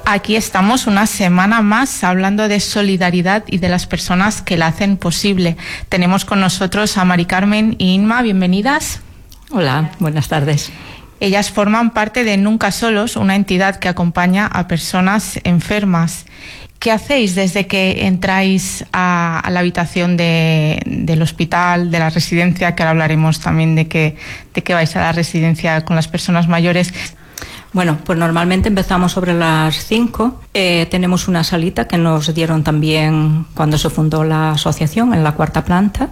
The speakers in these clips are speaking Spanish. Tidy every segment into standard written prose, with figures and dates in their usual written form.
Aquí estamos una semana más hablando de solidaridad y de las personas que la hacen posible. Tenemos con nosotros a Mari Carmen y Inma, bienvenidas. Hola, buenas tardes. Ellas forman parte de Nunca Solos, una entidad que acompaña a personas enfermas. ¿Qué hacéis desde que entráis a la habitación del hospital, de la residencia, que ahora hablaremos también de que vais a la residencia con las personas mayores? Bueno, pues normalmente empezamos sobre las 5. Tenemos una salita que nos dieron también cuando se fundó la asociación en la 4ª planta.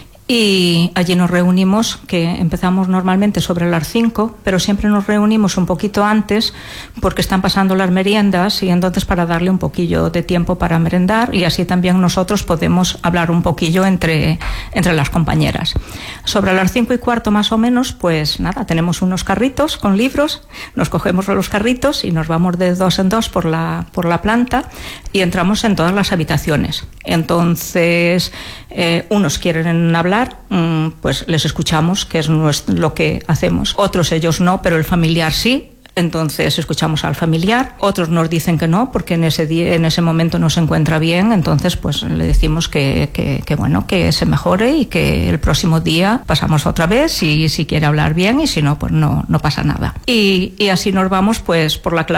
Y allí nos reunimos, que empezamos normalmente sobre las 5, pero siempre nos reunimos un poquito antes porque están pasando las meriendas y entonces para darle un poquillo de tiempo para merendar y así también nosotros podemos hablar un poquillo entre las compañeras. Sobre las 5:15 más o menos, pues nada, tenemos unos carritos con libros, nos cogemos los carritos y nos vamos de 2 en 2 por la planta y entramos en todas las habitaciones. Entonces, unos quieren hablar, pues les escuchamos, que es lo que hacemos. Otros ellos no, pero el familiar sí. Entonces escuchamos al familiar. Otros nos dicen que no, porque en ese momento no se encuentra bien. Entonces pues le decimos que bueno, que se mejore y que el próximo día pasamos otra vez y si quiere hablar bien y si no, pues no pasa nada. Y así nos vamos pues por la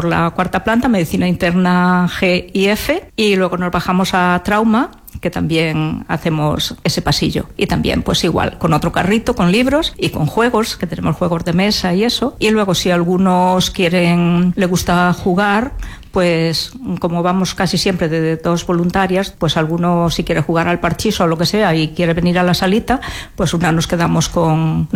4ª planta, medicina interna G y F, y luego nos bajamos a trauma, que también hacemos ese pasillo y también pues igual con otro carrito con libros y con juegos, que tenemos juegos de mesa y eso, y luego si algunos le gusta jugar, pues como vamos casi siempre de 2 voluntarias, pues alguno si quiere jugar al parchís o lo que sea y quiere venir a la salita, pues nos quedamos con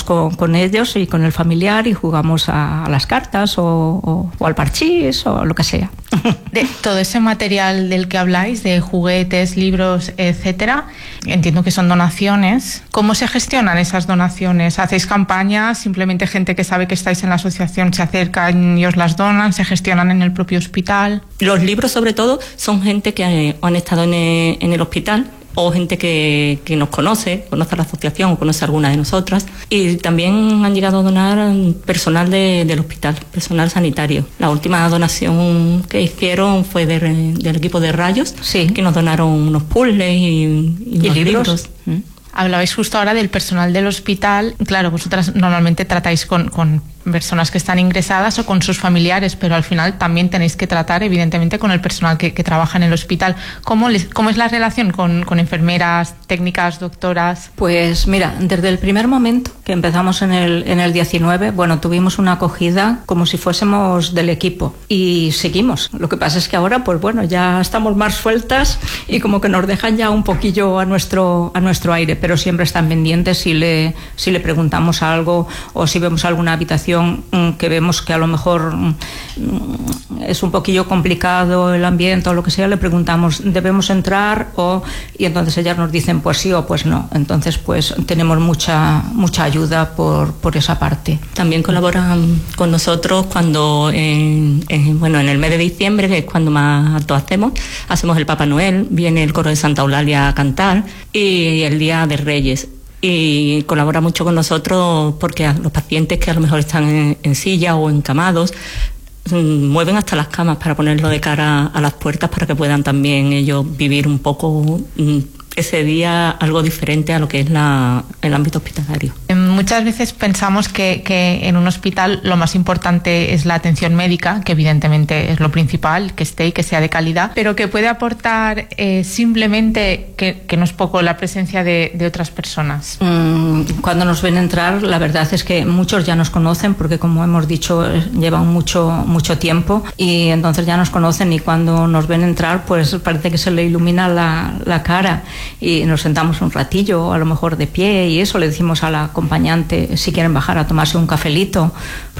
ellos y con el familiar y jugamos a las cartas o al parchís o lo que sea. De todo ese material del que habláis, de juguetes, libros, etcétera, entiendo que son donaciones. ¿Cómo se gestionan esas donaciones? ¿Hacéis campañas? ¿Simplemente gente que sabe que estáis en la asociación se acercan y os las donan? ¿Se gestionan en el propio hospital? Los libros, sobre todo, son gente que han estado en el hospital o gente que nos conoce a la asociación o conoce a alguna de nosotras. Y también han llegado a donar personal del hospital, personal sanitario. La última donación que hicieron fue del equipo de Rayos, sí, que nos donaron unos puzzles y libros. Hablabais justo ahora del personal del hospital. Claro, vosotras normalmente tratáis con personas que están ingresadas o con sus familiares, pero al final también tenéis que tratar evidentemente con el personal que trabaja en el hospital. ¿Cómo es la relación con enfermeras, técnicas, doctoras? Pues mira, desde el primer momento que empezamos en el 19, bueno, tuvimos una acogida como si fuésemos del equipo y seguimos. Lo que pasa es que ahora, pues bueno, ya estamos más sueltas y como que nos dejan ya un poquillo a nuestro aire, pero siempre están pendientes si le preguntamos algo o si vemos alguna habitación que vemos que a lo mejor es un poquillo complicado el ambiente o lo que sea, le preguntamos, ¿debemos entrar? Y entonces ellas nos dicen pues sí o pues no. Entonces pues tenemos mucha ayuda por esa parte. También colaboran con nosotros cuando en el mes de diciembre, que es cuando más actos hacemos el Papá Noel, viene el coro de Santa Eulalia a cantar y el Día de Reyes. Y colabora mucho con nosotros porque a los pacientes que a lo mejor están en silla o encamados mueven hasta las camas para ponerlo de cara a las puertas para que puedan también ellos vivir un poco ese día algo diferente a lo que es el ámbito hospitalario. Muchas veces pensamos que en un hospital lo más importante es la atención médica, que evidentemente es lo principal, que esté y que sea de calidad, pero que puede aportar simplemente, que no es poco, la presencia de otras personas. Cuando nos ven entrar, la verdad es que muchos ya nos conocen porque, como hemos dicho, llevan mucho tiempo y entonces ya nos conocen y cuando nos ven entrar pues parece que se le ilumina la cara y nos sentamos un ratillo, a lo mejor de pie y eso, le decimos a la acompañante si quieren bajar a tomarse un cafelito.